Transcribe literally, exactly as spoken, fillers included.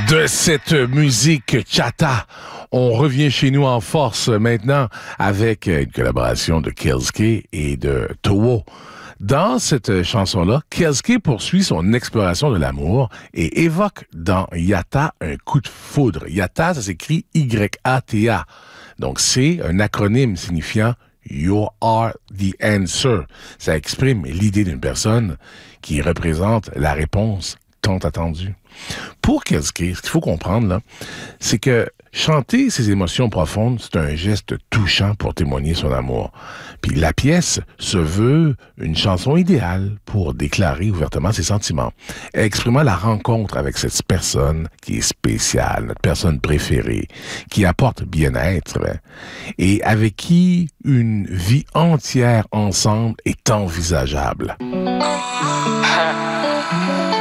De cette musique chata, on revient chez nous en force maintenant avec une collaboration de Kelske et de Towo. Dans cette chanson-là, Kelske poursuit son exploration de l'amour et évoque dans Yata un coup de foudre. Yata, ça s'écrit Y A T A. Donc, c'est un acronyme signifiant You are the answer. Ça exprime l'idée d'une personne qui représente la réponse tant attendue. Pour Kelske, ce qu'il faut comprendre, là, c'est que chanter ses émotions profondes, c'est un geste touchant pour témoigner son amour. Puis la pièce se veut une chanson idéale pour déclarer ouvertement ses sentiments, exprimant la rencontre avec cette personne qui est spéciale, notre personne préférée, qui apporte bien-être et avec qui une vie entière ensemble est envisageable.